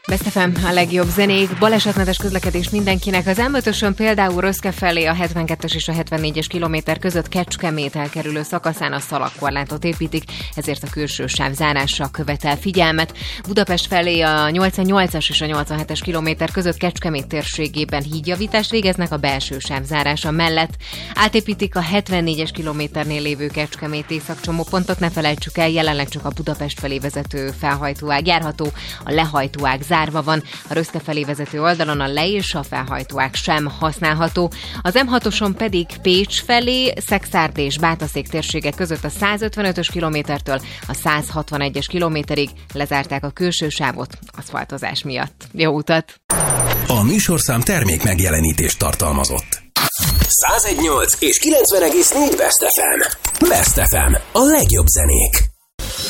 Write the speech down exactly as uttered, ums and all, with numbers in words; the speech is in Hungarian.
Best ef em, a legjobb zenék, balesetmentes közlekedés mindenkinek. Az em ötösön például Röszke felé a hetvenkettes és a hetvennégyes kilométer között Kecskemét elkerülő szakaszán a szalagkorlátot építik, ezért a külső sáv zárásra követel figyelmet. Budapest felé a nyolcvannyolcas és a nyolcvanhetes kilométer között Kecskemét térségében hídjavítást végeznek a belső sáv zárása mellett. Átépítik a hetvennégyes kilométernél lévő Kecskemét északcsomópontot, ne felejtsük el, jelenleg csak a Budapest felé vezető felhajtóág járható, a lehajtóág zárva van, a Röszke felé vezető oldalon a le- és a felhajtóág sem használható. Az em hatoson pedig Pécs felé, Szekszárd és Bátaszék térsége között a százötvenötös kilométertől a százhatvanegyes kilométerig lezárták a külső sávot aszfaltozás miatt. Jó utat! A műsorszám termék megjelenítést tartalmazott. száz egy egész nyolc és kilencven egész négy Best ef em. Best ef em. A legjobb zenék.